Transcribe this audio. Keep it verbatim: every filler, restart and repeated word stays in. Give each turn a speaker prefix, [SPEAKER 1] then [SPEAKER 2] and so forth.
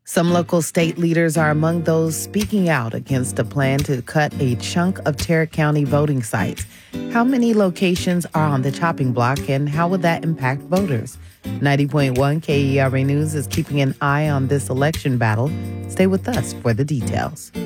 [SPEAKER 1] Some local state leaders are among those speaking out against a plan to cut a chunk of Tarrant County voting sites. How many locations are on the chopping block, and how would that impact voters? ninety point one K E R A News is keeping an eye on this election battle. Stay with us for the details.